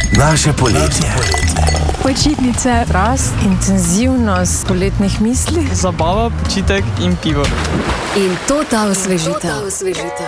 Naše poletje. Počitnice, rast, intenzivnost poletnih misli, zabava, počitek in pivo. In to ta osvežitev.